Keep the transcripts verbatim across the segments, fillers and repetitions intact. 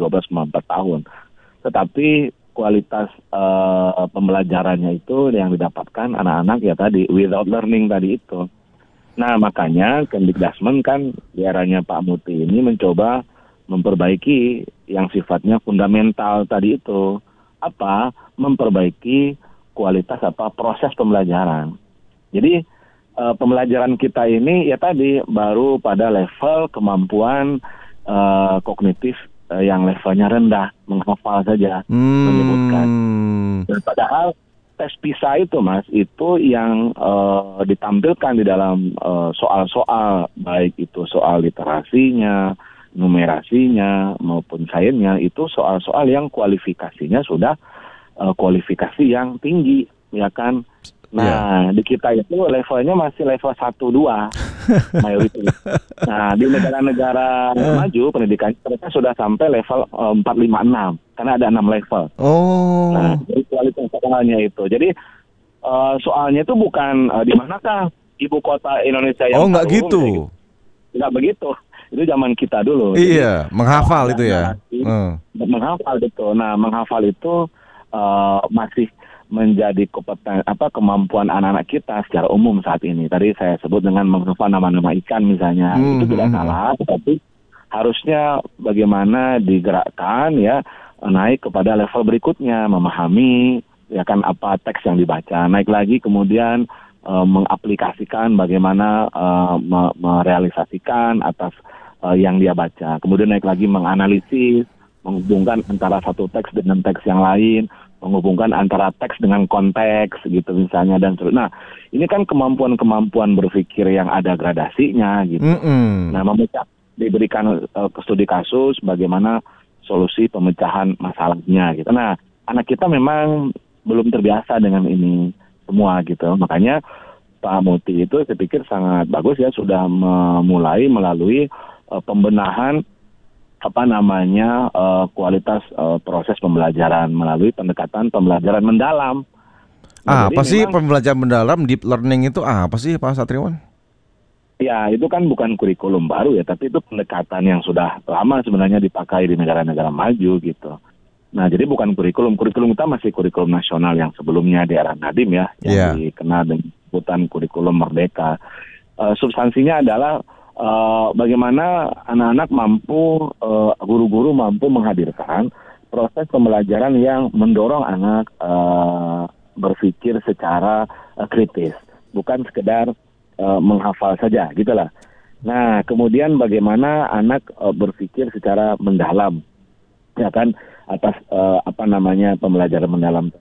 belas empat tahun. Tetapi kualitas uh, pembelajarannya itu yang didapatkan anak-anak ya tadi without learning tadi itu. Nah makanya Kemdikbudrismen kan di eranya Pak Muti ini mencoba memperbaiki yang sifatnya fundamental tadi itu. Apa? Memperbaiki kualitas apa proses pembelajaran. Jadi uh, pembelajaran kita ini ya tadi baru pada level kemampuan uh, kognitif uh, yang levelnya rendah, menghafal saja, hmm. menyebutkan. Dan padahal tes PISA itu Mas, itu yang uh, ditampilkan di dalam uh, soal-soal, baik itu soal literasinya, numerasinya maupun sainsnya, itu soal-soal yang kualifikasinya sudah uh, kualifikasi yang tinggi, ya kan? Nah, yeah. Di kita itu levelnya masih level satu dua mayoritas. Nah, di negara-negara maju pendidikan mereka sudah sampai level uh, empat lima enam karena ada enam level. Oh. Nah, jadi kualitas soalnya itu. Jadi uh, soalnya itu bukan uh, di manakah ibu kota Indonesia yang Oh, enggak baru, gitu. Enggak begitu. Itu zaman kita dulu. Iya, jadi, menghafal itu ya. Uh. Menghafal itu. Nah, menghafal itu uh, masih menjadi kompeten, apa kemampuan anak-anak kita secara umum saat ini. Tadi saya sebut dengan menghafal nama-nama ikan misalnya, hmm, itu tidak salah, tetapi harusnya bagaimana digerakkan ya naik kepada level berikutnya, memahami ya kan apa teks yang dibaca, naik lagi kemudian e, mengaplikasikan bagaimana e, me- merealisasikan atas e, yang dia baca, kemudian naik lagi menganalisis, menghubungkan antara satu teks dengan teks yang lain, menghubungkan antara teks dengan konteks gitu misalnya dan seterusnya. Nah, ini kan kemampuan-kemampuan berpikir yang ada gradasinya gitu. Mm-hmm. Nah, memecah diberikan uh, ke studi kasus bagaimana solusi pemecahan masalahnya gitu. Nah, anak kita memang belum terbiasa dengan ini semua gitu. Makanya Pak Muti itu saya pikir sangat bagus ya sudah memulai melalui uh, pembenahan apa namanya uh, kualitas uh, proses pembelajaran melalui pendekatan pembelajaran mendalam. Nah, apa sih memang, pembelajaran mendalam, deep learning itu apa sih Pak Satriwan? Ya itu kan bukan kurikulum baru ya, tapi itu pendekatan yang sudah lama sebenarnya dipakai di negara-negara maju gitu. Nah jadi bukan kurikulum, kurikulum kita masih kurikulum nasional yang sebelumnya di era Nadiem ya, yang yeah. dikenal dengan sebutan kurikulum merdeka. Uh, substansinya adalah Uh, bagaimana anak-anak mampu, uh, guru-guru mampu menghadirkan proses pembelajaran yang mendorong anak uh, berpikir secara uh, kritis, bukan sekedar uh, menghafal saja, gitulah. Nah, kemudian bagaimana anak uh, berpikir secara mendalam, ya kan, atas uh, apa namanya pembelajaran mendalam,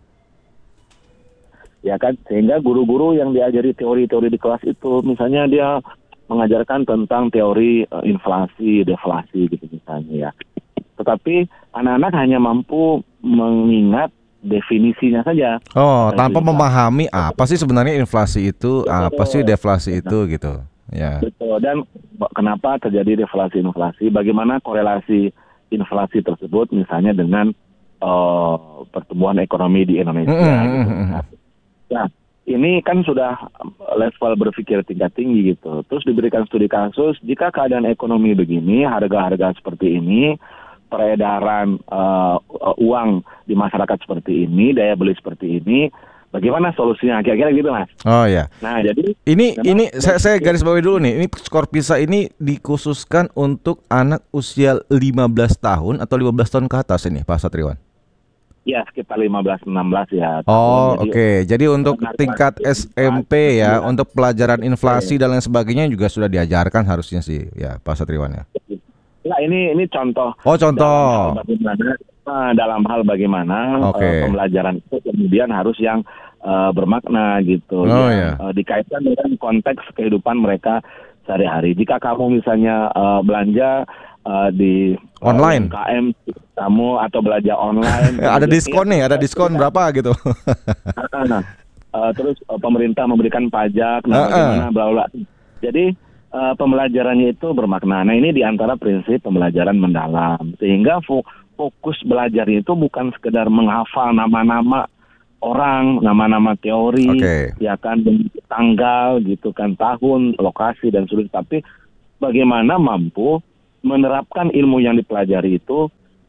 ya kan, sehingga guru-guru yang diajari teori-teori di kelas itu, misalnya dia mengajarkan tentang teori uh, inflasi, deflasi gitu misalnya ya. Tetapi anak-anak hanya mampu mengingat definisinya saja. Oh, tanpa memahami apa sih sebenarnya inflasi itu, betul, apa sih deflasi itu gitu. Ya. Betul. Dan kenapa terjadi deflasi-inflasi? Bagaimana korelasi inflasi tersebut misalnya dengan uh, pertumbuhan ekonomi di Indonesia mm-hmm. gitu. Nah, ini kan sudah level berpikir tingkat tinggi gitu. Terus diberikan studi kasus, jika keadaan ekonomi begini, harga-harga seperti ini, peredaran uh, uang di masyarakat seperti ini, daya beli seperti ini, bagaimana solusinya? Kira-kira gitu Mas. Oh ya. Nah jadi ini ini saya saya garis bawahi dulu nih. Ini skor PISA ini dikhususkan untuk anak usia lima belas tahun atau lima belas tahun ke atas ini Pak Satriwan? Ya sekitar lima belas enam belas ya. Oh oke, okay. Jadi untuk tingkat S M P ya, untuk pelajaran inflasi dan lain sebagainya juga sudah diajarkan harusnya sih ya Pak Satriwan ya. Nah ini ini contoh. Oh contoh. Dalam hal bagaimana, dalam hal bagaimana okay. uh, pembelajaran itu kemudian harus yang uh, bermakna gitu, oh, yang yeah. uh, dikaitkan dengan konteks kehidupan mereka sehari-hari. Jika kamu misalnya uh, belanja uh, di online, U M K M kamu atau belanja online, ada diskon nih, ada diskon berapa gitu. Nah, uh, terus uh, pemerintah memberikan pajak, nah uh-uh. bagaimana bla bla. Jadi uh, pembelajarannya itu bermakna. Nah ini diantara prinsip pembelajaran mendalam, sehingga fo- fokus belajarnya itu bukan sekedar menghafal nama-nama orang, nama-nama teori, okay. ya kan, tanggal gitu kan, tahun, lokasi dan sebagainya, tapi bagaimana mampu menerapkan ilmu yang dipelajari itu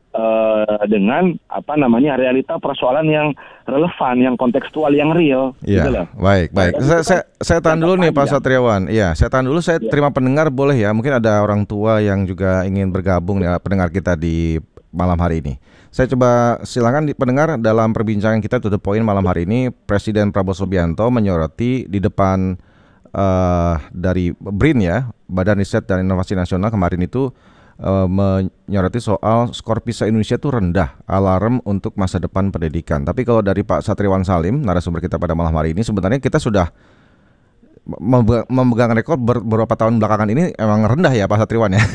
uh, dengan apa namanya realita persoalan yang relevan, yang kontekstual, yang real. Iya, gitu loh. baik, baik. Dan Saya, itu saya, kan saya tahan jangka dulu nih Pak panjang. Satriawan. Iya, saya tahan dulu. Saya Ya. terima pendengar boleh ya. Mungkin ada orang tua yang juga ingin bergabung ya, pendengar kita di malam hari ini. Saya coba silakan di pendengar dalam perbincangan kita to the point malam hari ini. Presiden Prabowo Subianto menyoroti di depan uh, dari B R I N ya, Badan Riset dan Inovasi Nasional kemarin itu uh, menyoroti soal skor PISA Indonesia itu rendah, alarm untuk masa depan pendidikan. Tapi kalau dari Pak Satriawan Salim, narasumber kita pada malam hari ini, sebenarnya kita sudah mem- memegang rekor ber- beberapa tahun belakangan ini emang rendah ya Pak Satriawan ya.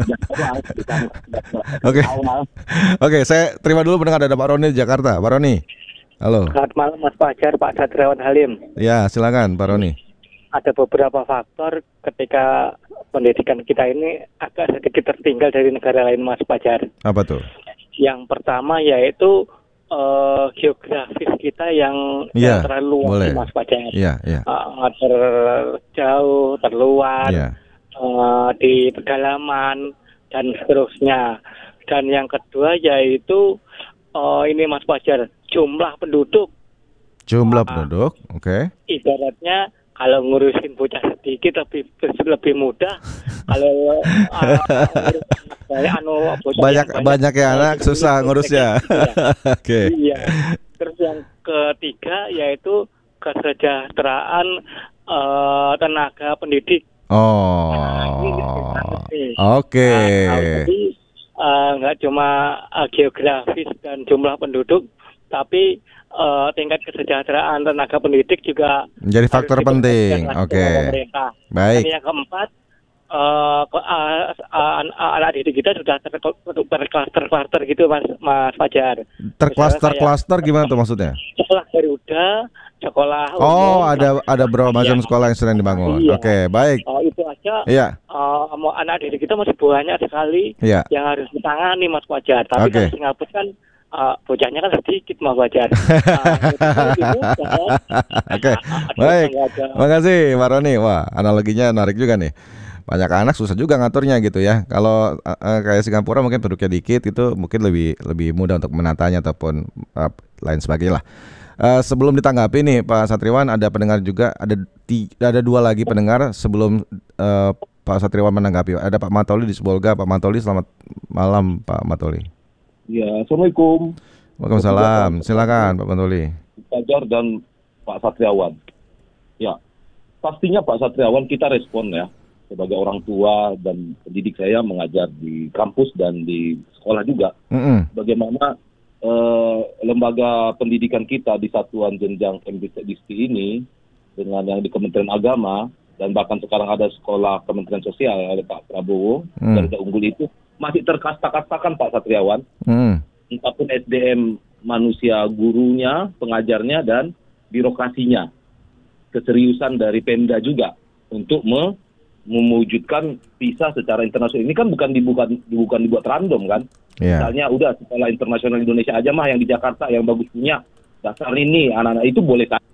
Oke, oke, saya terima dulu pendengar, ada Pak Roni di Jakarta. Pak Roni, halo. Selamat malam Mas Fajar, Pak Satriawan Halim. Ya, silakan Pak Roni. Ada beberapa faktor ketika pendidikan kita ini agak sedikit tertinggal dari negara lain, Mas Fajar. Apa tuh? Yang pertama yaitu uh, geografis kita yang, ya, yang terlalu luas, Mas Fajar. Iya, iya. Uh, terjauh, terluar, ya. uh, di pedalaman dan seterusnya. Dan yang kedua yaitu uh, ini Mas Fajar, jumlah penduduk. Jumlah uh, penduduk, oke. Okay. Ibaratnya kalau ngurusin bocah sedikit lebih lebih mudah. Kalau uh, anu bocah banyak banyak, banyak ya anak susah ngurusnya. Oke. Okay. Iya. Terus yang ketiga yaitu kesejahteraan uh, tenaga pendidik. Oh. Nah, Oke. Okay. Nah, jadi uh, nggak cuma uh, geografis dan jumlah penduduk, tapi Uh, tingkat kesejahteraan tenaga pendidik juga menjadi faktor penting. Oke. Okay. Baik. Dan yang keempat, uh, ke, uh, uh, uh, anak didik kita sudah terkluster-kluster gitu, Mas Mas Fajar. Terkluster-kluster gimana tuh maksudnya? Sekolah Garuda, sekolah Oh, umum, ada ada berapa macam iya. sekolah yang sedang dibangun. Iya. Oke, okay, baik. Oh, itu aja. Iya. Uh, anak didik kita masih banyak sekali iya. yang harus ditangani, Mas Fajar. Tapi okay. kan Singapura kan Uh, bocahnya kan sedikit, Mas Fajar. Oke, baik. Makasih Pak Roni. Wah, analoginya menarik juga nih. Banyak anak susah juga ngaturnya gitu ya. Kalau uh, kayak Singapura mungkin penduduknya dikit, itu mungkin lebih lebih mudah untuk menatanya ataupun uh, lain sebagainya lah. Uh, sebelum ditanggapi nih Pak Satriawan, ada pendengar juga, ada ti- ada dua lagi pendengar sebelum uh, Pak Satriawan menanggapi. Ada Pak Matoli di Sibolga. Pak Matoli, selamat malam Pak Matoli. Ya, Assalamualaikum. Waalaikumsalam. Silakan Pak Matoli. Fajar dan Pak Satriawan. Ya, pastinya Pak Satriawan kita respon ya sebagai orang tua dan pendidik, saya mengajar di kampus dan di sekolah juga. Mm-hmm. Bagaimana eh, lembaga pendidikan kita di satuan jenjang M Dikti ini dengan yang di Kementerian Agama dan bahkan sekarang ada sekolah Kementerian Sosial oleh Pak Prabowo mm. Garuda Unggul itu masih terkasta-kastakan Pak Satriawan, hmm. entahpun S D M manusia gurunya, pengajarnya, dan birokrasinya. Keseriusan dari Pemda juga untuk me- mewujudkan PISA secara internasional. Ini kan bukan dibuka, bukan dibuat random kan. Yeah. Misalnya udah sekolah internasional Indonesia aja mah yang di Jakarta yang bagus punya. Dasar ini anak-anak itu boleh kan.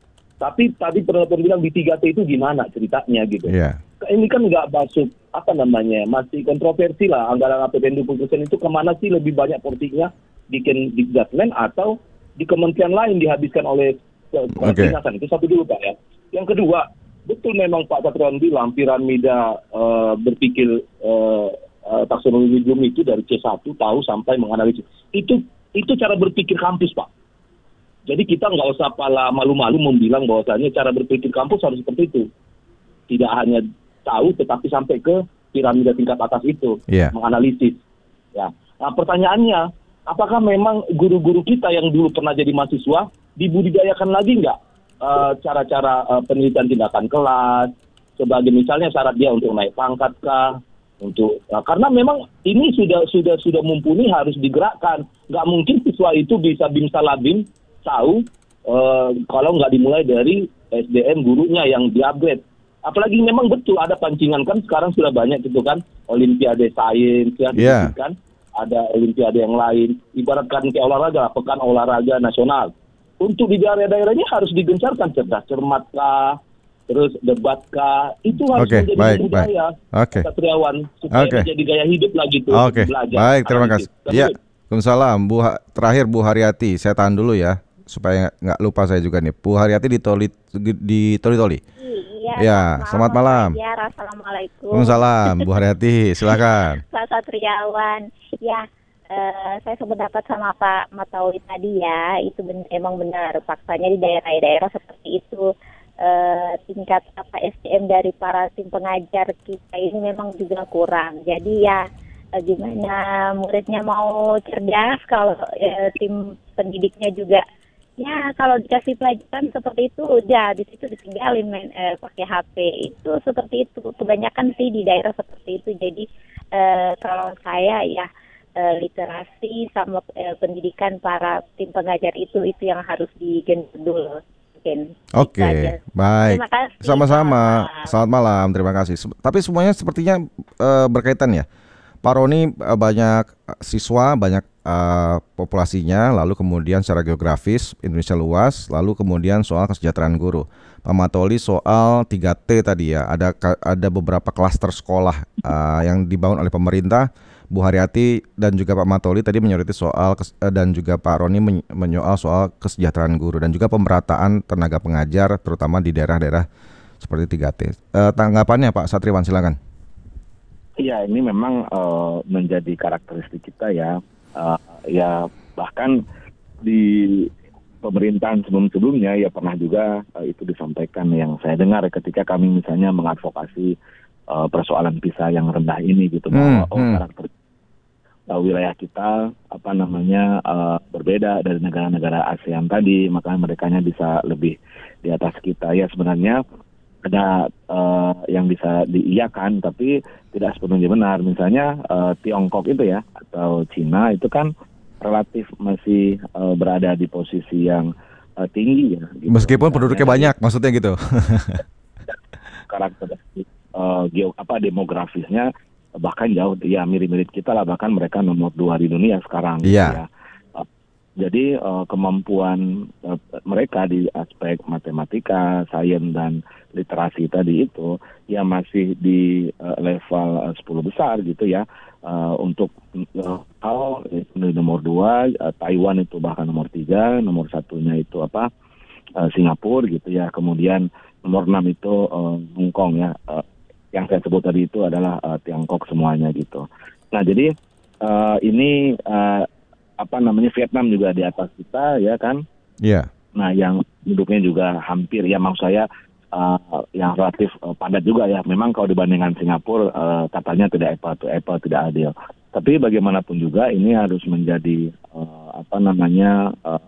Tapi tadi penelpon bilang di tiga T itu gimana ceritanya gitu. Yeah. Ini kan nggak masuk, apa namanya, masih kontroversi lah. Anggaran A P B N dua puluh persen itu kemana sih lebih banyak porsinya? Di Dikdatmen atau di kementerian lain dihabiskan oleh kedinasan. Okay. Itu satu dulu Pak ya. Yang kedua, betul memang Pak Satriawan bilang piramida uh, berpikir uh, uh, taksonomi Bloom itu dari C satu tahu sampai menganalisis. Itu itu cara berpikir kampus Pak. Jadi kita nggak usah pala malu-malu membilang bahwasanya cara berpikir kampus harus seperti itu. Tidak hanya tahu tetapi sampai ke piramida tingkat atas itu, yeah. menganalisis. Ya. Nah pertanyaannya, apakah memang guru-guru kita yang dulu pernah jadi mahasiswa dibudidayakan lagi nggak uh, cara-cara uh, penelitian tindakan kelas, sebagai misalnya syarat dia untuk naik pangkat kah, untuk uh, karena memang ini sudah sudah sudah mumpuni harus digerakkan. Nggak mungkin siswa itu bisa bimsalabim tahu uh, kalau nggak dimulai dari S D M gurunya yang di-upgrade. Apalagi memang betul ada pancingan kan sekarang sudah banyak gitu kan olimpiade sains ya yeah. kan ada olimpiade yang lain ibaratkan kayak olahraga pekan olahraga nasional untuk di daerah-daerah ini harus digencarkan cerdas cermat lah terus debat kah, itu harus Oke, menjadi baik, budaya Oke. Satriawan supaya Oke. menjadi gaya hidup lagi tuh Oke, belajar. baik, terima analisis. kasih. Ya, Waalaikumsalam. Bu Ha- terakhir Bu Haryati, saya tahan dulu ya supaya nggak lupa saya juga nih. Bu Haryati di Toli di Toli-Toli. Iya, Ya, selamat malam. Ya, Assalamualaikum. Waalaikumsalam, Bu Haryati, silakan. Pak Satriawan, ya eh, saya sependapat sama Pak Matauli tadi ya, itu ben- emang benar faktanya di daerah-daerah seperti itu eh, tingkat apa S D M dari para tim pengajar kita ini memang juga kurang. Jadi ya eh, gimana muridnya mau cerdas kalau eh, tim pendidiknya juga ya kalau dikasih pelajaran seperti itu udah di situ ditinggalin main eh, pakai H P itu seperti itu kebanyakan sih di daerah seperti itu. Jadi eh, kalau saya ya eh, literasi sama eh, pendidikan para tim pengajar itu itu yang harus digenjot dulu. Mungkin Oke, itu aja. baik. Terima kasih. Sama-sama. Selamat malam. Selamat malam, terima kasih. Se- Tapi semuanya sepertinya eh, berkaitan ya. Pak Roni, eh, banyak eh, siswa, banyak eh, populasinya, lalu kemudian secara geografis Indonesia luas, lalu kemudian soal kesejahteraan guru. Pak Matoli soal tiga T tadi ya, ada ka- ada beberapa klaster sekolah eh, yang dibangun oleh pemerintah. Bu Haryati dan juga Pak Matoli tadi menyoroti soal kes- eh, dan juga Pak Roni men- menyoal soal kesejahteraan guru dan juga pemerataan tenaga pengajar terutama di daerah-daerah seperti tiga T. Eh, tanggapannya Pak Satriwan, silakan. Iya, ini memang eh, menjadi karakteristik kita ya. Eh, ya bahkan di pemerintahan sebelum-sebelumnya ya pernah juga eh, itu disampaikan yang saya dengar ketika kami misalnya mengadvokasi eh, persoalan PISA yang rendah ini gitu bahwa Hmm, oh hmm. karakter eh, wilayah kita apa namanya eh, berbeda dari negara-negara ASEAN tadi, makanya merekanya bisa lebih di atas kita. Ya sebenarnya ada eh, yang bisa diiyakan tapi tidak sepenuhnya benar. Misalnya eh, Tiongkok itu ya atau Cina itu kan relatif masih eh, berada di posisi yang eh, tinggi ya. Gitu. Meskipun Misalnya penduduknya dari banyak, maksudnya gitu. karakteristik eh, geo apa demografisnya bahkan jauh ya mirip-mirip kita lah, bahkan mereka nomor dua di dunia sekarang. gitu Iya. ya. Eh, Jadi eh, kemampuan eh, mereka di aspek matematika, sains dan literasi tadi itu ya masih di eh, level eh, sepuluh besar gitu ya. Eh, untuk eh, hal di nomor dua, eh, Taiwan itu bahkan nomor tiga, nomor satunya itu apa eh, Singapura gitu ya. Kemudian nomor enam itu eh, Hong Kong ya. Eh, yang saya sebut tadi itu adalah eh, Tiongkok semuanya gitu. Nah jadi eh, ini eh, apa namanya Vietnam juga di atas kita ya kan. Iya. Nah yang hidupnya juga hampir ya maksud saya uh, yang relatif uh, padat juga ya. Memang kalau dibandingkan Singapura uh, katanya tidak apple to apple, tidak adil. Tapi bagaimanapun juga ini harus menjadi uh, apa namanya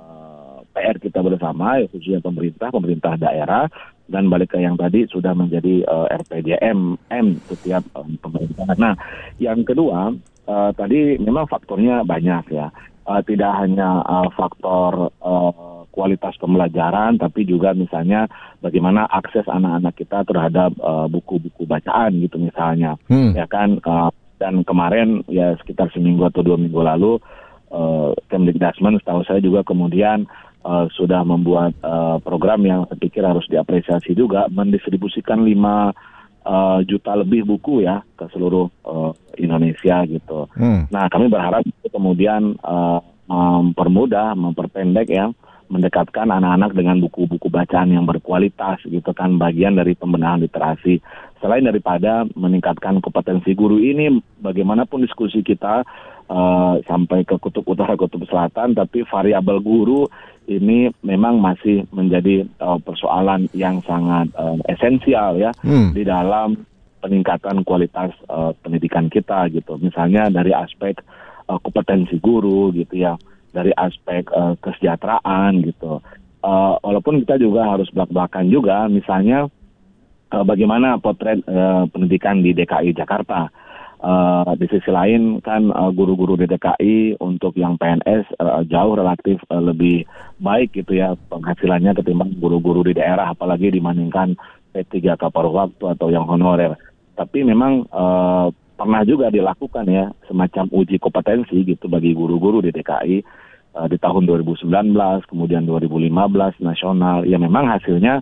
uh, P R kita bersama ya, khususnya pemerintah, pemerintah daerah dan balik ke yang tadi sudah menjadi uh, R P D M M setiap um, pemerintah. Nah yang kedua uh, tadi memang faktornya banyak ya. Uh, tidak hanya uh, faktor uh, kualitas pembelajaran, tapi juga misalnya bagaimana akses anak-anak kita terhadap uh, buku-buku bacaan gitu misalnya, Hmm. ya kan. Uh, dan kemarin ya sekitar seminggu atau dua minggu lalu, uh, Kemdikbudristek setahu saya juga kemudian uh, sudah membuat uh, program yang saya pikir harus diapresiasi juga, mendistribusikan lima uh, juta lebih buku ya ke seluruh uh, Indonesia gitu. Hmm. Nah, kami berharap itu kemudian uh, mempermudah, memperpendek ya, mendekatkan anak-anak dengan buku-buku bacaan yang berkualitas gitu kan, bagian dari pembenahan literasi. Selain daripada meningkatkan kompetensi guru ini, bagaimanapun diskusi kita uh, sampai ke kutub utara, kutub selatan, tapi variabel guru ini memang masih menjadi uh, persoalan yang sangat uh, esensial ya Hmm. di dalam peningkatan kualitas uh, pendidikan kita gitu. Misalnya dari aspek uh, kompetensi guru gitu ya, dari aspek uh, kesejahteraan gitu. Uh, walaupun kita juga harus belak-belakan juga, misalnya uh, bagaimana potret uh, pendidikan di D K I Jakarta. Uh, di sisi lain kan uh, guru-guru di D K I untuk yang P N S uh, jauh relatif uh, lebih baik gitu ya penghasilannya ketimbang guru-guru di daerah, apalagi dibandingkan P tiga K paruh waktu atau yang honorer. Tapi memang uh, pernah juga dilakukan ya semacam uji kompetensi gitu bagi guru-guru di D K I uh, di tahun dua ribu sembilan belas, kemudian dua ribu lima belas nasional. Ya memang hasilnya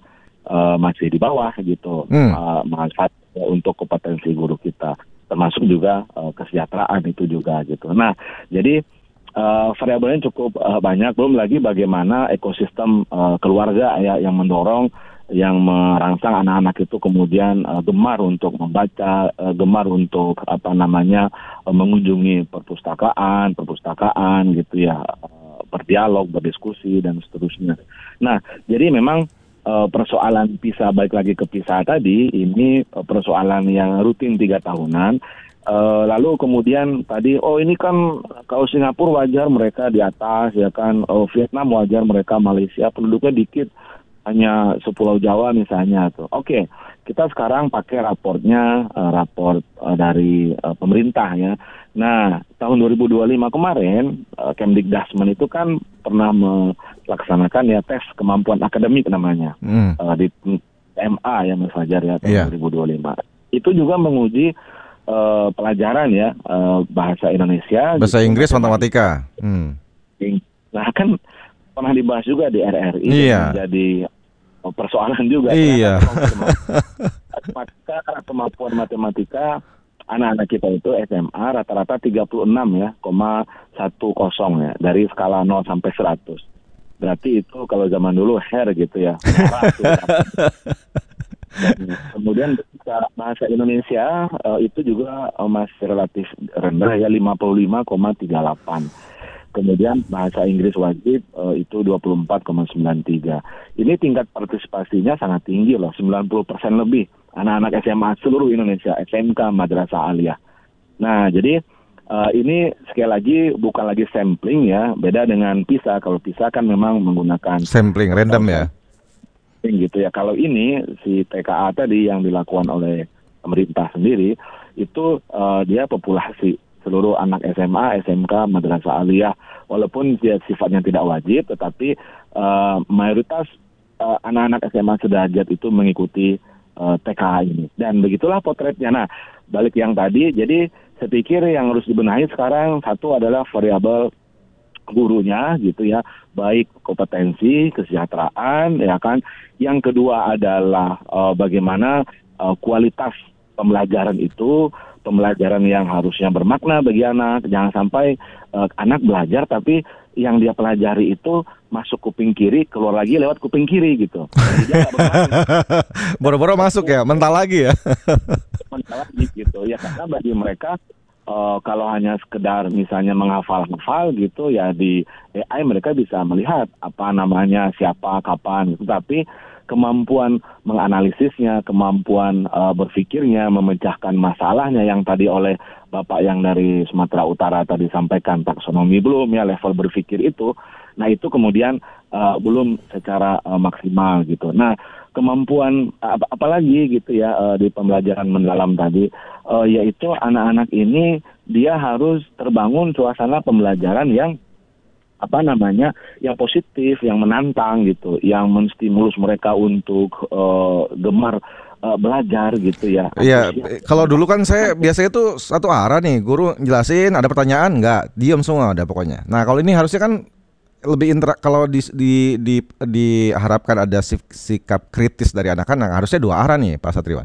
uh, masih di bawah gitu Hmm. uh, manfaat uh, untuk kompetensi guru kita, termasuk juga uh, kesejahteraan itu juga gitu. Nah, jadi uh, variabelnya cukup uh, banyak, belum lagi bagaimana ekosistem uh, keluarga ya yang mendorong, yang merangsang anak-anak itu kemudian uh, gemar untuk membaca, uh, gemar untuk apa namanya uh, mengunjungi perpustakaan, perpustakaan gitu ya, uh, berdialog, berdiskusi dan seterusnya. Nah, jadi memang uh, persoalan PISA, balik lagi ke PISA tadi, ini uh, persoalan yang rutin tiga tahunan. Uh, lalu kemudian tadi, oh ini kan kalau Singapura wajar mereka di atas, ya kan, oh, Vietnam wajar mereka, Malaysia penduduknya dikit, hanya sepulau Jawa misalnya tuh. Oke, kita sekarang pakai raportnya, uh, raport uh, dari uh, pemerintah ya. Nah, tahun dua ribu dua puluh lima kemarin, uh, Kemdikdasmen itu kan pernah melaksanakan ya tes kemampuan akademik namanya, Hmm. uh, di M A ya Mas Fajar ya tahun Iya. dua ribu dua puluh lima. Itu juga menguji uh, pelajaran ya, uh, bahasa Indonesia, Bahasa gitu, Inggris, matematika. matematika. Hmm. Nah kan pernah dibahas juga di R R I, Iya. menjadi persoalan juga. Iya. Matematika, kemampuan matematika anak-anak kita itu S M A rata-rata tiga puluh enam ya, koma satu nol ya, dari skala nol sampai seratus. Berarti itu kalau zaman dulu hair gitu ya. Marah tuh. Dan kemudian bahasa Indonesia uh, itu juga uh, masih relatif rendah ya, lima puluh lima koma tiga delapan. Kemudian bahasa Inggris wajib uh, itu dua puluh empat koma sembilan tiga. Ini tingkat partisipasinya sangat tinggi loh, sembilan puluh persen lebih anak-anak S M A seluruh Indonesia, S M K, Madrasah Aliyah. Nah, jadi uh, ini sekali lagi bukan lagi sampling ya, beda dengan PISA. Kalau PISA kan memang menggunakan Sampling random ya. gitu ya. Kalau ini si T K A tadi yang dilakukan oleh pemerintah sendiri itu uh, dia populasi seluruh anak S M A, S M K, Madrasah Aliyah, walaupun dia sifatnya tidak wajib, tetapi uh, mayoritas uh, anak-anak S M A sederajat itu mengikuti uh, T K A ini. Dan begitulah potretnya. Nah, balik yang tadi, jadi saya pikir yang harus dibenahi sekarang satu adalah variabel gurunya gitu ya, baik kompetensi, kesejahteraan, ya kan. Yang kedua adalah uh, bagaimana uh, kualitas pembelajaran itu, pembelajaran yang harusnya bermakna bagi anak. Jangan sampai uh, anak belajar tapi yang dia pelajari itu masuk kuping kiri, keluar lagi lewat kuping kiri gitu. Jadi dia nggak bermakna. Boro-boro masuk ya, mental lagi ya. Mental lagi gitu ya, karena bagi mereka Uh, kalau hanya sekedar misalnya menghafal-hafal gitu ya, di A I mereka bisa melihat apa namanya, siapa, kapan gitu. Tapi kemampuan menganalisisnya, kemampuan uh, berpikirnya, memecahkan masalahnya yang tadi oleh Bapak yang dari Sumatera Utara tadi sampaikan, taksonomi belum ya, level berpikir itu. Nah itu kemudian uh, belum secara uh, maksimal gitu. Nah kemampuan ap- apalagi gitu ya uh, di pembelajaran mendalam tadi, uh, yaitu anak-anak ini dia harus terbangun suasana pembelajaran yang apa namanya, yang positif, yang menantang gitu, yang menstimulus mereka untuk uh, gemar uh, belajar gitu ya. Iya, Antusias. kalau dulu kan saya biasanya tuh satu arah nih, guru jelasin, ada pertanyaan nggak, diam semua ada pokoknya. Nah kalau ini harusnya kan lebih interak, kalau di, di, di, diharapkan ada sik- sikap kritis dari anak-anak, harusnya dua arah nih Pak Satriwan.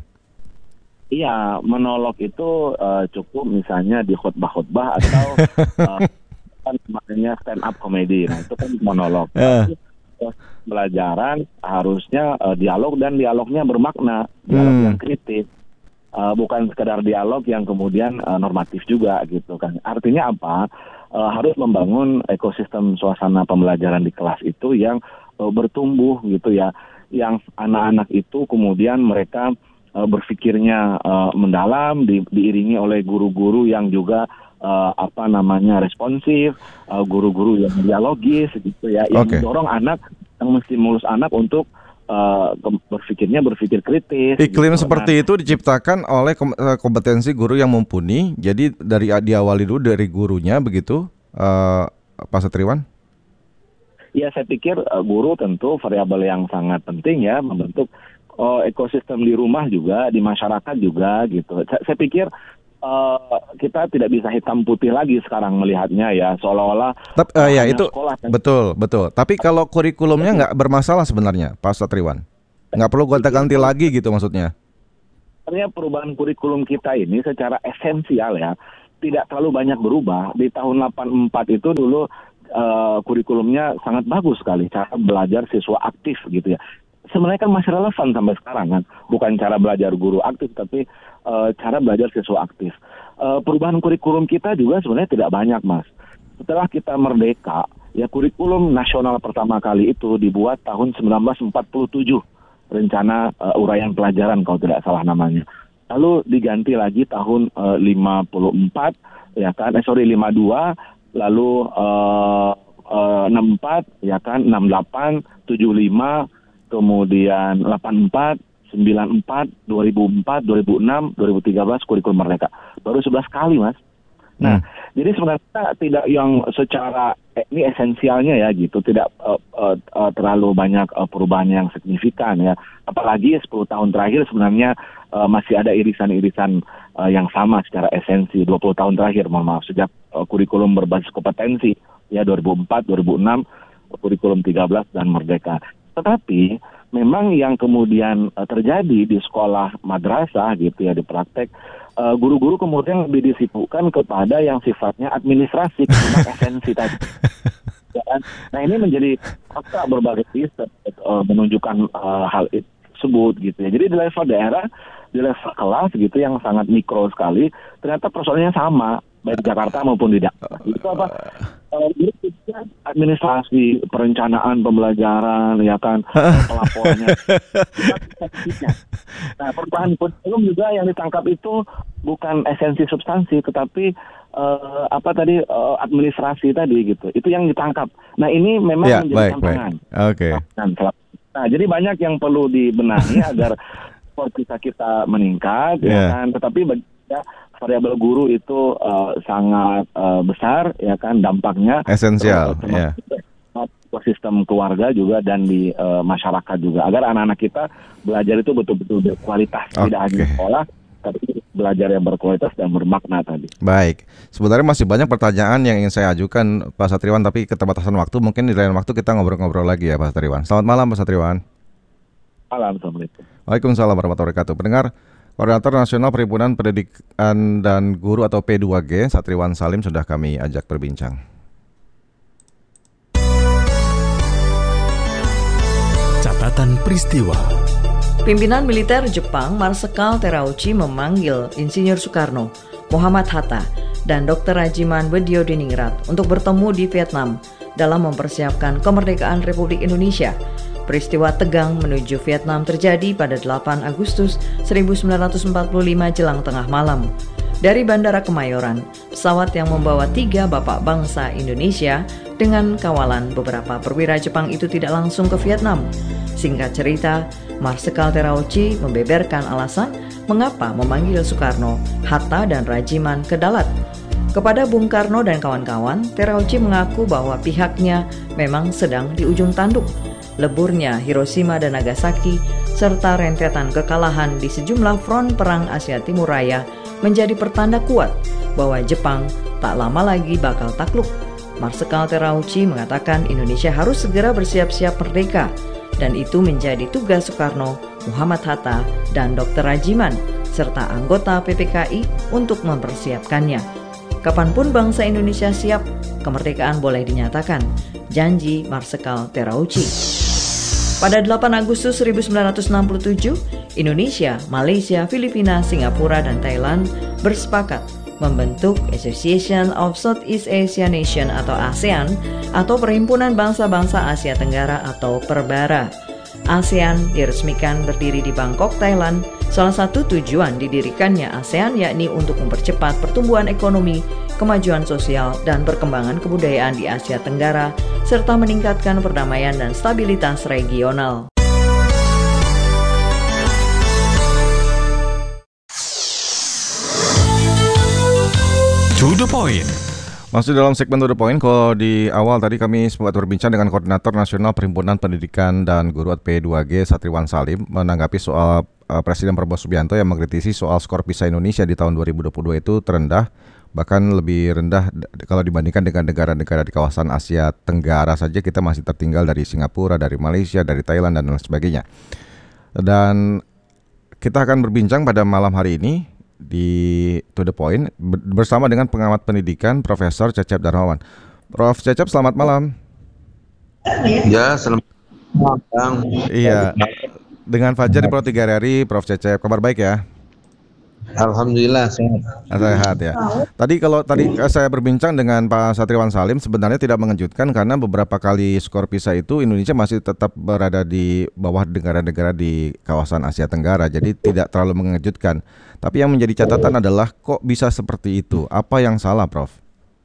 Iya, monolog itu uh, cukup misalnya di khotbah-khotbah atau uh, kan namanya stand up comedy. Nah itu kan monolog. Eh. Tapi uh, pelajaran harusnya uh, dialog, dan dialognya bermakna, dialog Hmm. yang kritis. Uh, bukan sekedar dialog yang kemudian uh, normatif juga gitu kan. Artinya apa? Uh, harus membangun ekosistem suasana pembelajaran di kelas itu yang uh, bertumbuh gitu ya, yang anak-anak itu kemudian mereka uh, berpikirnya uh, mendalam, di, diiringi oleh guru-guru yang juga uh, apa namanya responsif, uh, guru-guru yang dialogis gitu ya, yang Oke. mendorong anak, yang menstimulus anak untuk Uh, berpikirnya berpikir kritis. Iklim gitu. seperti Nah, itu diciptakan oleh kom- eh, kompetensi guru yang mumpuni. Jadi dari diawali dulu dari gurunya begitu, eh, Pak Satriwan. ya saya pikir uh, guru tentu variabel yang sangat penting ya, membentuk uh, ekosistem di rumah juga, di masyarakat juga gitu. Saya, saya pikir uh, kita tidak bisa hitam putih lagi sekarang melihatnya ya, seolah-olah Tapi eh, ya hanya itu sekolah yang betul betul. Tapi kalau kurikulumnya nggak bermasalah sebenarnya, Pak Satriwan. Nggak perlu gonta-ganti lagi gitu maksudnya. Sebenarnya perubahan kurikulum kita ini secara esensial ya, tidak terlalu banyak berubah. Di tahun delapan puluh empat itu dulu uh, kurikulumnya sangat bagus sekali, cara belajar siswa aktif gitu ya. Sebenarnya kan masih relevan sampai sekarang kan, bukan cara belajar guru aktif, tapi uh, cara belajar siswa aktif. Uh, perubahan kurikulum kita juga sebenarnya tidak banyak, Mas. Setelah kita merdeka, ya kurikulum nasional pertama kali itu dibuat tahun sembilan belas empat puluh tujuh. Rencana uh, uraian pelajaran kalau tidak salah namanya. Lalu diganti lagi tahun uh, lima puluh empat, ya kan, eh sorry lima puluh dua, lalu uh, uh, enam puluh empat, ya kan, enam puluh delapan, tujuh puluh lima, kemudian delapan puluh empat, sembilan puluh empat, dua ribu empat, dua ribu enam, dua ribu tiga belas kurikulum merdeka. Baru sebelas kali, Mas. Nah, hmm. jadi sebenarnya tidak yang secara eh, ini esensialnya ya gitu, tidak uh, uh, uh, terlalu banyak uh, perubahan yang signifikan ya. Apalagi sepuluh tahun terakhir sebenarnya uh, masih ada irisan-irisan uh, yang sama secara esensi. dua puluh tahun terakhir, mohon maaf, sejak uh, kurikulum berbasis kompetensi ya dua ribu empat, dua ribu enam, kurikulum tiga belas dan merdeka. Tetapi memang yang kemudian uh, terjadi di sekolah madrasah gitu ya, di praktek, uh, guru-guru kemudian lebih disibukkan kepada yang sifatnya administrasi, ketimbang esensi tadi. Ya kan? Nah ini menjadi fakta berbagai riset uh, menunjukkan uh, hal tersebut gitu ya. Jadi di level daerah, di level kelas gitu yang sangat mikro sekali, ternyata persoalannya sama baik di Jakarta maupun di daerah. Itu apa? Uh, administrasi, perencanaan pembelajaran, ya kan, pelaporannya. Nah, perubahan kurikulum juga yang ditangkap itu bukan esensi substansi, tetapi uh, apa tadi uh, administrasi tadi gitu. Itu yang ditangkap. Nah, ini memang ya, menjadi tantangan. Oke. Okay. Nah, jadi banyak yang perlu dibenahi agar kita kita meningkat, yeah. ya kan. Tetapi ya, variabel guru itu uh, sangat uh, besar, ya kan, dampaknya esensial, ya. Sistem keluarga juga dan di uh, masyarakat juga, agar anak-anak kita belajar itu betul-betul berkualitas, okay. tidak hanya sekolah, tapi belajar yang berkualitas dan bermakna tadi. Baik, sebenarnya masih banyak pertanyaan yang ingin saya ajukan Pak Satriwan, tapi keterbatasan waktu, mungkin di lain waktu kita ngobrol-ngobrol lagi ya Pak Satriwan. Selamat malam Pak Satriwan. Malam, Assalamualaikum. Waalaikumsalam warahmatullahi wabarakatuh. Pendengar, Koordinator Nasional Perhimpunan Pendidikan dan Guru atau P dua G, Satriwan Salim, sudah kami ajak berbincang. Catatan peristiwa. Pimpinan militer Jepang Marsekal Terauchi memanggil Insinyur Soekarno, Muhammad Hatta, dan Doktor Rajiman Weddiodiningrat untuk bertemu di Vietnam dalam mempersiapkan kemerdekaan Republik Indonesia. Peristiwa tegang menuju Vietnam terjadi pada delapan Agustus seribu sembilan ratus empat puluh lima jelang tengah malam. Dari Bandara Kemayoran, pesawat yang membawa tiga bapak bangsa Indonesia dengan kawalan beberapa perwira Jepang itu tidak langsung ke Vietnam. Singkat cerita, Marsekal Terauchi membeberkan alasan mengapa memanggil Soekarno, Hatta, dan Rajiman ke Dalat. Kepada Bung Karno dan kawan-kawan, Terauchi mengaku bahwa pihaknya memang sedang di ujung tanduk. Leburnya Hiroshima dan Nagasaki, serta rentetan kekalahan di sejumlah front perang Asia Timur Raya menjadi pertanda kuat bahwa Jepang tak lama lagi bakal takluk. Marsekal Terauchi mengatakan Indonesia harus segera bersiap-siap merdeka, dan itu menjadi tugas Soekarno, Muhammad Hatta, dan Doktor Rajiman, serta anggota P P K I untuk mempersiapkannya. Kapanpun bangsa Indonesia siap, kemerdekaan boleh dinyatakan, janji Marsekal Terauchi. Pada delapan Agustus seribu sembilan ratus enam puluh tujuh, Indonesia, Malaysia, Filipina, Singapura, dan Thailand bersepakat membentuk Association of Southeast Asia Nation atau ASEAN atau Perhimpunan Bangsa-Bangsa Asia Tenggara atau Perbara. ASEAN diresmikan berdiri di Bangkok, Thailand. Salah satu tujuan didirikannya ASEAN yakni untuk mempercepat pertumbuhan ekonomi, kemajuan sosial, dan perkembangan kebudayaan di Asia Tenggara, serta meningkatkan perdamaian dan stabilitas regional. To the point. Masih dalam segmen To the Point, kalau di awal tadi kami sempat berbincang dengan Koordinator Nasional Perhimpunan Pendidikan dan Guru P dua G, Satriwan Salim, menanggapi soal uh, Presiden Prabowo Subianto yang mengkritisi soal skor PISA Indonesia di tahun dua ribu dua puluh dua itu terendah, bahkan lebih rendah kalau dibandingkan dengan negara-negara di kawasan Asia Tenggara saja. Kita masih tertinggal dari Singapura, dari Malaysia, dari Thailand, dan lain sebagainya. Dan kita akan berbincang pada malam hari ini di To The Point bersama dengan pengamat pendidikan Profesor Cecep Darmawan. Prof Cecep, selamat malam. Ya, selamat malam. Iya, dengan Fajar di Pro tiga R R I, Prof Cecep, kabar baik ya? Alhamdulillah sehat. Sehat ya. Tadi kalau tadi saya berbincang dengan Pak Satriwan Salim, sebenarnya tidak mengejutkan karena beberapa kali skor PISA itu Indonesia masih tetap berada di bawah negara-negara di kawasan Asia Tenggara. Jadi tidak terlalu mengejutkan. Tapi yang menjadi catatan adalah kok bisa seperti itu? Apa yang salah, Prof?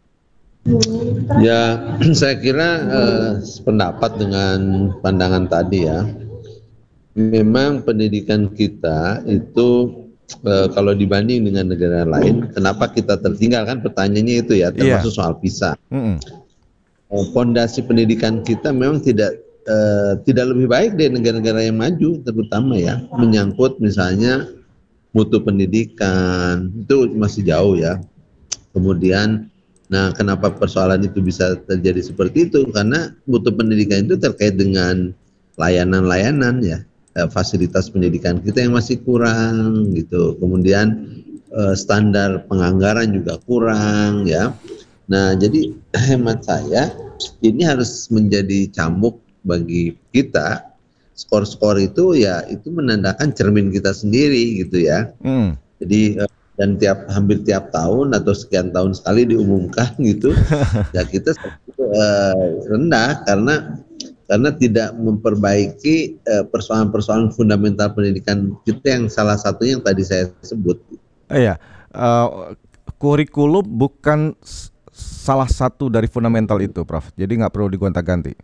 Ya, saya kira eh, sependapat dengan pandangan tadi ya. Memang pendidikan kita itu Uh, kalau dibanding dengan negara lain, kenapa kita tertinggal, kan pertanyaannya itu ya, termasuk yeah. soal PISA. Fondasi mm-hmm. uh, pendidikan kita memang tidak uh, tidak lebih baik dari negara-negara yang maju, terutama ya menyangkut misalnya mutu pendidikan itu masih jauh ya. Kemudian, nah kenapa persoalan itu bisa terjadi seperti itu? Karena mutu pendidikan itu terkait dengan layanan-layanan ya. Fasilitas pendidikan kita yang masih kurang gitu, kemudian eh, standar penganggaran juga kurang ya. Nah jadi hemat saya ini harus menjadi cambuk bagi kita. Skor-skor itu ya itu menandakan cermin kita sendiri gitu ya. Hmm. Jadi eh, dan tiap hampir tiap tahun atau sekian tahun sekali diumumkan gitu, ya kita eh, rendah karena karena tidak memperbaiki uh, persoalan-persoalan fundamental pendidikan kita yang salah satunya yang tadi saya sebut. Iya, uh, kurikulum bukan s- salah satu dari fundamental itu, Prof. Jadi nggak perlu digonta-ganti.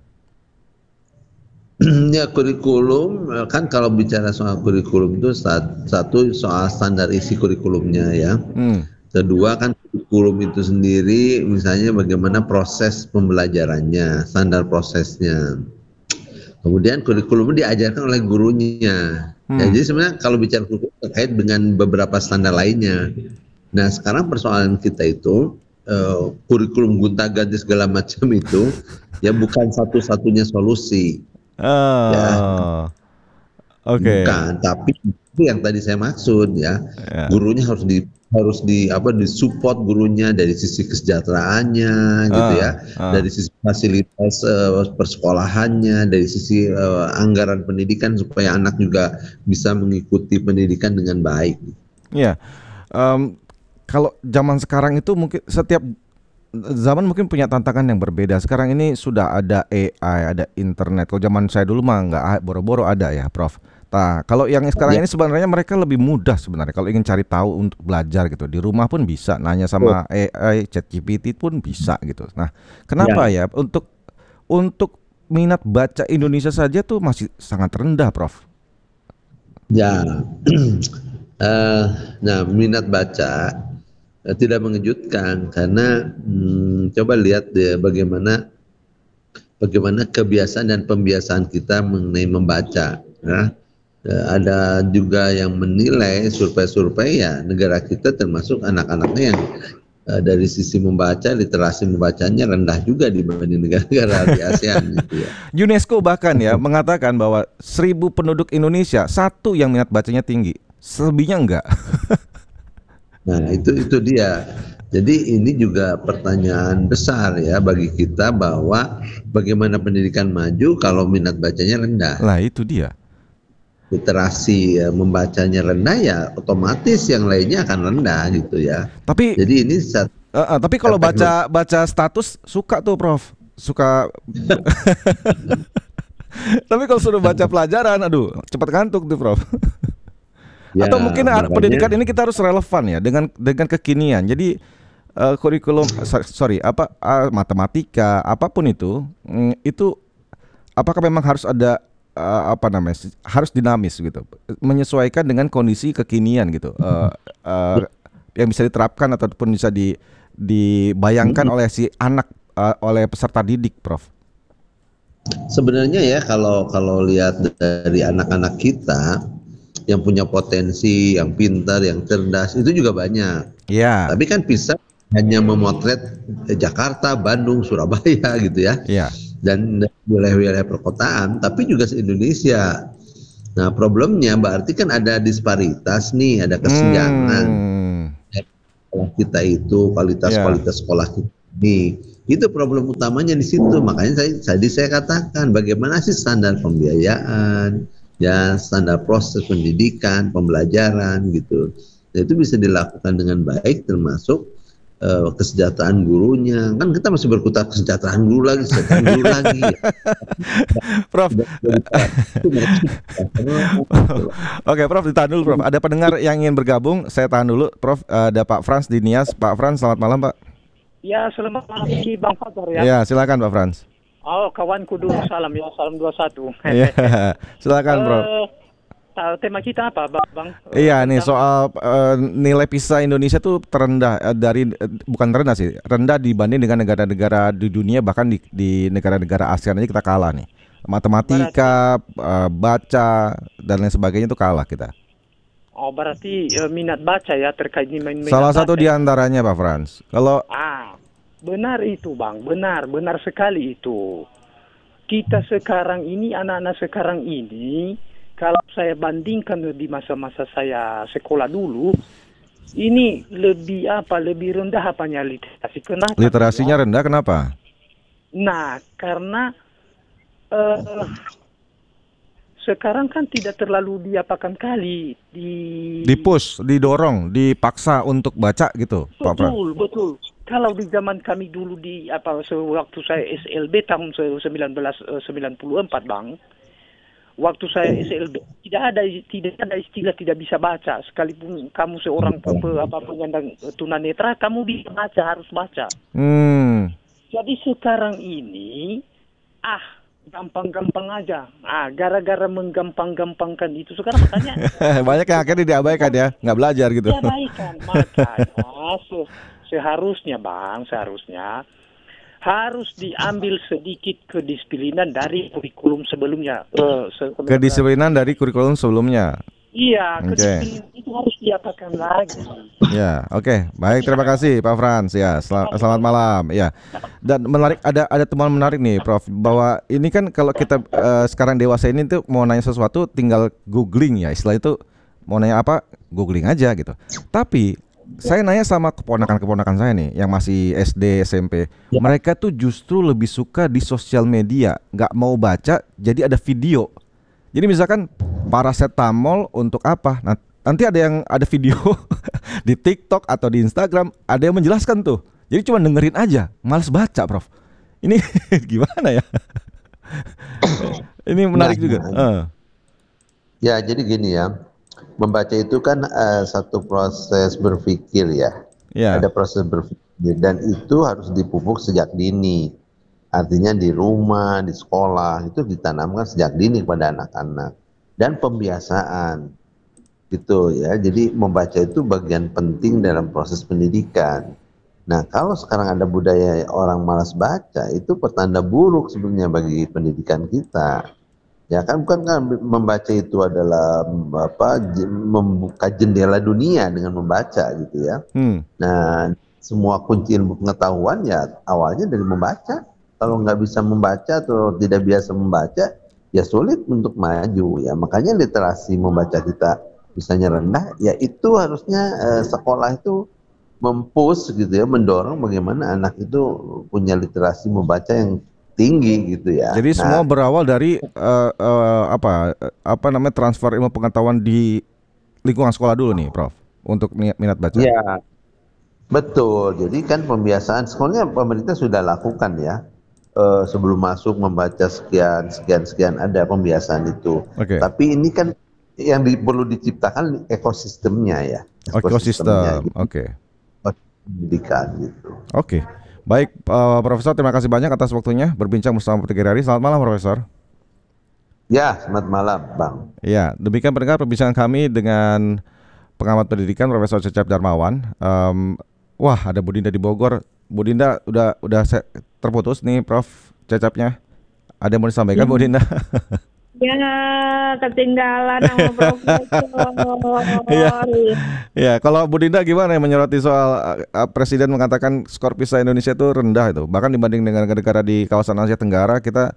Ya kurikulum kan kalau bicara soal kurikulum itu satu soal standar isi kurikulumnya ya. Hmm. Kedua kan kurikulum itu sendiri misalnya bagaimana proses pembelajarannya, standar prosesnya. Kemudian kurikulum diajarkan oleh gurunya. Hmm. Ya, jadi sebenarnya kalau bicara kurikulum terkait dengan beberapa standar lainnya. Nah sekarang persoalan kita itu uh, kurikulum gonta-ganti segala macam itu ya bukan satu-satunya solusi. Oh. Ya. Oke. Okay. Bukan, tapi itu yang tadi saya maksud ya. Yeah. Gurunya harus di harus di apa disupport gurunya dari sisi kesejahteraannya gitu ah, ya, ah. dari sisi fasilitas uh, persekolahannya, dari sisi uh, anggaran pendidikan supaya anak juga bisa mengikuti pendidikan dengan baik. Iya, um, kalau zaman sekarang itu mungkin setiap zaman mungkin punya tantangan yang berbeda. Sekarang ini sudah ada A I, ada internet. Kalau zaman saya dulu mah nggak, boro-boro ada ya, Prof. Nah, kalau yang sekarang ya. ini sebenarnya mereka lebih mudah sebenarnya kalau ingin cari tahu untuk belajar gitu. Di rumah pun bisa, nanya sama oh. A I, ChatGPT pun bisa gitu. Nah, kenapa ya, ya untuk untuk minat baca Indonesia saja tuh masih sangat rendah, Prof? Ya, uh, nah minat baca uh, tidak mengejutkan karena hmm, coba lihat deh bagaimana bagaimana kebiasaan dan pembiasaan kita mengenai membaca. Ya. Ada juga yang menilai survei-survei ya negara kita termasuk anak-anaknya yang uh, dari sisi membaca, literasi membacanya rendah juga dibanding negara-negara di ASEAN gitu ya. UNESCO bahkan ya mengatakan bahwa seribu penduduk Indonesia satu yang minat bacanya tinggi, selebihnya enggak. Nah itu itu dia. Jadi ini juga pertanyaan besar ya bagi kita bahwa bagaimana pendidikan maju kalau minat bacanya rendah. Lah itu dia. Literasi ya, membacanya rendah ya otomatis yang lainnya akan rendah gitu ya. Tapi jadi ini saat, uh, uh, tapi kalau baca baca status suka tuh Prof, suka. Tapi kalau sudah baca pelajaran, aduh cepat ngantuk tuh Prof. Ya, atau mungkin makanya, pendidikan ini kita harus relevan ya dengan dengan kekinian. Jadi uh, kurikulum sorry apa uh, matematika apapun itu mm, itu apakah memang harus ada Uh, apa namanya harus dinamis gitu, menyesuaikan dengan kondisi kekinian gitu, uh, uh, yang bisa diterapkan ataupun bisa di, dibayangkan oleh si anak, uh, oleh peserta didik, Prof. Sebenarnya ya kalau kalau lihat dari anak-anak kita yang punya potensi, yang pintar, yang cerdas itu juga banyak. Iya. Tapi kan bisa hanya memotret Jakarta, Bandung, Surabaya gitu ya. Iya. Dan wilayah-wilayah perkotaan, tapi juga se-Indonesia. Nah, problemnya berarti kan ada disparitas nih, ada kesenjangan. Hmm. Sekolah kita itu, kualitas-kualitas sekolah kita ini. Itu problem utamanya di situ. Makanya saya tadi saya katakan bagaimana sih standar pembiayaan, ya standar proses pendidikan, pembelajaran gitu. Nah, itu bisa dilakukan dengan baik termasuk uh, kesejahteraan gurunya. Kan kita masih berkutat kesejahteraan guru lagi, kesejahteraan guru lagi. Prof. Oke, Prof, ditahan dulu, Prof. Ada pendengar yang ingin bergabung, saya tahan dulu, Prof. Ada Pak Frans di Nias. Pak Frans, selamat malam, Pak. Ya, selamat malam ini Bang Fajar ya. Ya, silakan Pak Frans. Oh, kawanku dulu salam ya, salam dua puluh satu. Iya, silakan, Prof. Uh, tema kita apa, Bang? Bang? Iya, nih soal uh, nilai PISA Indonesia tuh terendah uh, dari uh, bukan terendah sih, rendah dibanding dengan negara-negara di dunia, bahkan di, di negara-negara ASEAN aja kita kalah nih. Matematika, uh, baca dan lain sebagainya itu kalah kita. Oh, berarti uh, minat baca ya terkait dengan minat Salah baca. satu diantaranya, Pak Frans. Kalau ah, benar itu, Bang, benar, benar sekali itu. Kita sekarang ini, anak-anak sekarang ini, kalau saya bandingkan di masa-masa saya sekolah dulu, ini lebih apa, lebih rendah apanya literasi. Kenapa? Literasinya ya? rendah, kenapa? Nah, karena uh, sekarang kan tidak terlalu diapakan kali di Dipush, didorong, dipaksa untuk baca gitu, Pak Frans. Betul, betul. Kalau di zaman kami dulu di apa waktu saya S L B tahun seribu sembilan ratus sembilan puluh empat, Bang. Waktu saya S L B tidak ada tidak ada istilah tidak bisa baca, sekalipun kamu seorang pe, apa penyandang tunanetra, kamu bisa baca, harus baca. Hmm. Jadi sekarang ini ah gampang-gampang aja. Ah, gara-gara menggampang-gampangkan itu sekarang makanya banyak yang akhirnya diabaikan ya, nggak belajar gitu. Diabaikan, makanya se seharusnya Bang, seharusnya harus diambil sedikit kedisiplinan dari kurikulum sebelumnya. Uh, se kedisiplinan dari kurikulum sebelumnya. Iya, okay. Kedisiplinan itu harus diapakan lagi. Ya, oke, okay. Baik, terima kasih Pak Frans. Ya, sel selamat malam. Ya, dan menarik ada ada teman menarik nih, Prof. Bahwa ini kan kalau kita uh, sekarang dewasa ini tuh mau nanya sesuatu tinggal googling ya, istilah itu mau nanya apa googling aja gitu. Tapi saya nanya sama keponakan-keponakan saya nih yang masih S D, S M P, ya. Mereka tuh justru lebih suka di sosial media, nggak mau baca, jadi ada video. Jadi misalkan paracetamol untuk apa? Nah, nanti ada yang ada video di TikTok atau di Instagram, ada yang menjelaskan tuh. Jadi cuma dengerin aja, malas baca, Prof. Ini gimana ya? Ini menarik nah, juga. Nah. Uh. Ya, jadi gini ya. Membaca itu kan uh, satu proses berpikir ya. Yeah. Ada proses berpikir dan itu harus dipupuk sejak dini. Artinya di rumah, di sekolah itu ditanamkan sejak dini kepada anak-anak dan pembiasaan gitu ya. Jadi membaca itu bagian penting dalam proses pendidikan. Nah, kalau sekarang ada budaya orang malas baca, itu pertanda buruk sebenarnya bagi pendidikan kita. Ya kan, bukan kan membaca itu adalah apa membuka jendela dunia dengan membaca gitu ya. Hmm. Nah, semua kunci ilmu pengetahuan ya awalnya dari membaca. Kalau nggak bisa membaca atau tidak biasa membaca, ya sulit untuk maju ya. Makanya literasi membaca kita misalnya rendah, ya itu harusnya eh, sekolah itu mempush gitu ya, mendorong bagaimana anak itu punya literasi membaca yang tinggi gitu ya. Jadi nah, semua berawal dari uh, uh, apa apa namanya transfer ilmu pengetahuan di lingkungan sekolah dulu nih, Prof, untuk minat baca. Ya, betul. Jadi kan pembiasaan sekolahnya pemerintah sudah lakukan ya. Uh, sebelum masuk membaca sekian sekian sekian ada pembiasaan itu. Okay. Tapi ini kan yang di, perlu diciptakan ekosistemnya ya. Ekosistem. Oke. Okay. Pendidikan gitu. Oke. Okay. Baik, uh, Profesor, terima kasih banyak atas waktunya berbincang bersama Putri Hari. Selamat malam, Profesor. Ya, selamat malam, Bang. Ya, demikian pendengar perbincangan kami dengan pengamat pendidikan Profesor Cecep Darmawan. Um, wah, ada Bu Dinda di Bogor. Bu Dinda udah udah terputus nih, Prof. Cecepnya. Ada yang mau disampaikan, ya. Bu Dinda? Ya, ketinggalan sama Profesor. Ya, ya, kalau Bu Dinda gimana yang menyoroti soal uh, Presiden mengatakan skor PISA Indonesia itu rendah itu, bahkan dibanding dengan negara-negara di kawasan Asia Tenggara kita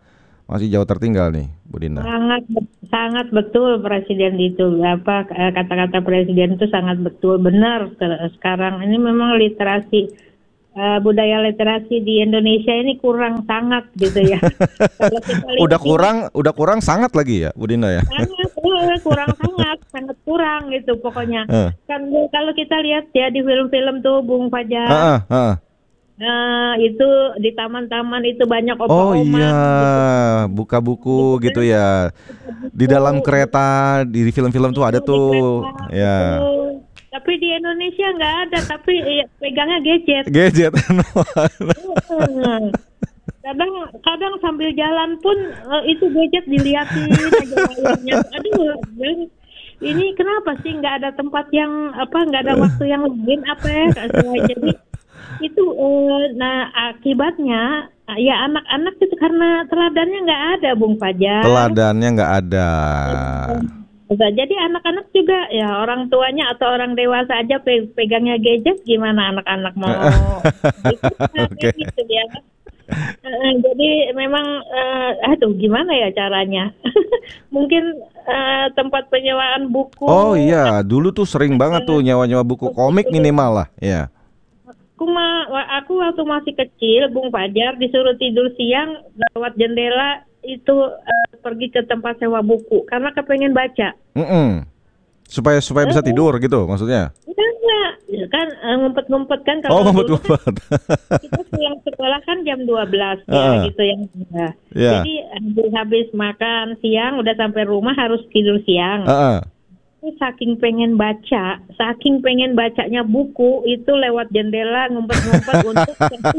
masih jauh tertinggal nih, Bu Dinda. Sangat sangat betul Presiden itu, apa kata-kata Presiden itu sangat betul, benar. Sekarang ini memang literasi uh, budaya literasi di Indonesia ini kurang sangat gitu ya. Kalau kita lihat Udah kurang, udah kurang sangat lagi ya, Bu Dinda ya. sangat eh, kurang sangat sangat kurang gitu pokoknya. Eh. Kan kalau kita lihat ya di film-film tuh Bung Fajar. Heeh, heeh. Nah, itu di taman-taman itu banyak Oh oma-oma. iya, gitu. buka buku gitu ya. Di dalam kereta, di film-film tuh ada Di tuh. kereta, Ya. betul. Tapi di Indonesia nggak ada, tapi ya, pegangnya gadget. Gadget. Hmm. Kadang kadang sambil jalan pun eh, itu gadget dilihatin aja layarnya. Aduh, dan ini kenapa sih nggak ada tempat yang apa nggak ada waktu yang lain apa ya? Jadi itu eh, nah akibatnya ya anak-anak itu karena teladannya nggak ada, Bung Fajar. Teladannya nggak ada. Udah, jadi anak-anak juga ya orang tuanya atau orang dewasa aja pe- pegangnya gadget, gimana anak-anak mau ikutan, Oke. gitu ya. Eh, jadi memang eh, aduh gimana ya caranya? Mungkin eh, tempat penyewaan buku. Oh iya, dulu tuh sering banget tuh nyewa-nyewa buku komik minimal lah. Ya. Aku mah, aku waktu masih kecil, Bung Fajar disuruh tidur siang lewat jendela itu eh, pergi ke tempat sewa buku karena kepengen baca. Mm-mm. Supaya supaya bisa tidur gitu maksudnya. Enggak, enggak. Kan eh, ngumpet-ngumpet kan Oh, kalau dulu kan ngumpet-ngumpet. kita pulang sekolah kan jam dua belas ya Uh-uh. gitu yang ya. Iya. Jadi habis, habis makan siang udah sampai rumah harus tidur siang. Heeh. Saking pengen baca, saking pengen bacanya buku itu lewat jendela ngumpet-ngumpet untuk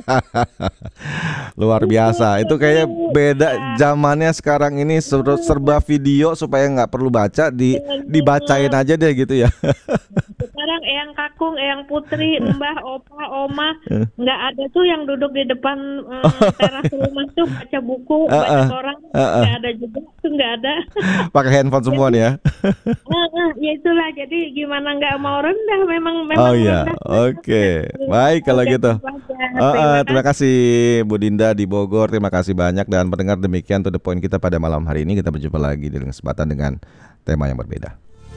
Luar biasa. Itu kayaknya beda zamannya sekarang ini ser- serba video supaya nggak perlu baca di dibacain aja deh gitu ya. sekarang Eyang Kakung, Eyang Putri, Mbah, Opa, Oma nggak ada tuh yang duduk di depan eh, teras rumah tuh baca buku, baca Uh-uh. koran, Uh-uh. nggak ada juga tuh nggak ada. Pakai handphone semua nih ya. Nah, nah, ya itulah jadi gimana nggak mau rendah memang memang Oh iya, rendah. oke. Baik kalau Oke, gitu. Fajar. Uh, uh, Terima terima kasih Bu Dinda di Bogor. Terima kasih banyak dan pendengar, demikian to the point kita pada malam hari ini. Kita berjumpa lagi di kesempatan dengan tema yang berbeda.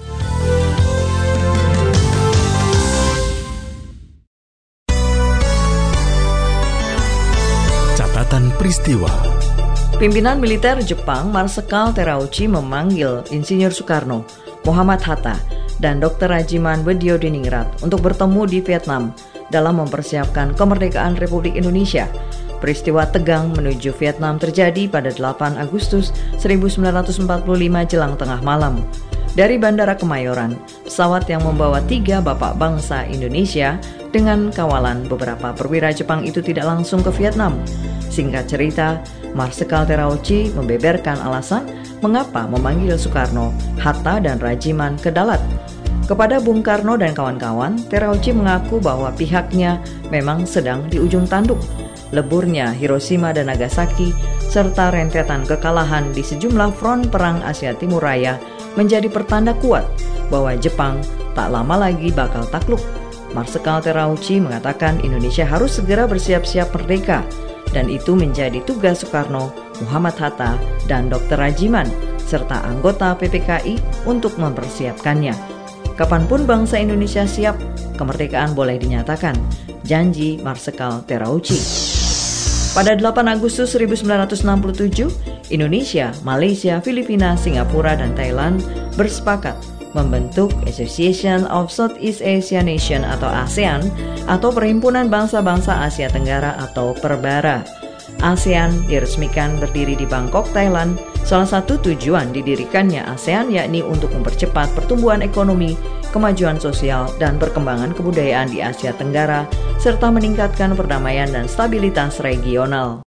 Catatan peristiwa. Pimpinan militer Jepang Marsekal Terauchi memanggil Insinyur Soekarno, Muhammad Hatta, dan dokter Rajiman Weddiodiningrat untuk bertemu di Vietnam dalam mempersiapkan kemerdekaan Republik Indonesia. Peristiwa tegang menuju Vietnam terjadi pada delapan Agustus seribu sembilan ratus empat puluh lima jelang tengah malam. Dari Bandara Kemayoran, pesawat yang membawa tiga bapak bangsa Indonesia dengan kawalan beberapa perwira Jepang itu tidak langsung ke Vietnam. Singkat cerita, Marsekal Terauchi membeberkan alasan mengapa memanggil Soekarno, Hatta, dan Rajiman ke Dalat. Kepada Bung Karno dan kawan-kawan, Terauchi mengaku bahwa pihaknya memang sedang di ujung tanduk. Leburnya Hiroshima dan Nagasaki, serta rentetan kekalahan di sejumlah front perang Asia Timur Raya menjadi pertanda kuat bahwa Jepang tak lama lagi bakal takluk. Marsekal Terauchi mengatakan Indonesia harus segera bersiap-siap merdeka, dan itu menjadi tugas Soekarno, Muhammad Hatta, dan dokter Rajiman, serta anggota P P K I untuk mempersiapkannya. Kapanpun bangsa Indonesia siap, kemerdekaan boleh dinyatakan. Janji Marsekal Terauchi. Pada delapan Agustus seribu sembilan ratus enam puluh tujuh, Indonesia, Malaysia, Filipina, Singapura, dan Thailand bersepakat membentuk Association of Southeast Asia Nation atau ASEAN atau Perhimpunan Bangsa-Bangsa Asia Tenggara atau Perbara. ASEAN diresmikan berdiri di Bangkok, Thailand. Salah satu tujuan didirikannya ASEAN yakni untuk mempercepat pertumbuhan ekonomi, kemajuan sosial, dan perkembangan kebudayaan di Asia Tenggara, serta meningkatkan perdamaian dan stabilitas regional.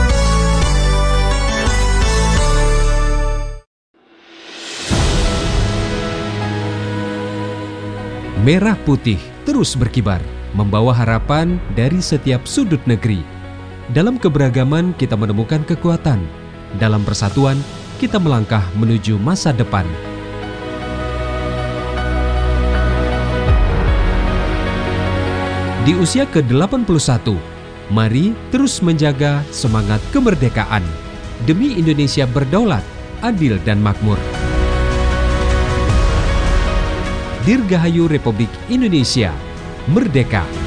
Merah Putih terus berkibar, membawa harapan dari setiap sudut negeri. Dalam keberagaman kita menemukan kekuatan. Dalam persatuan kita melangkah menuju masa depan. Di usia ke delapan puluh satu, mari terus menjaga semangat kemerdekaan. demi Indonesia berdaulat, adil dan makmur. Dirgahayu Republik Indonesia, merdeka!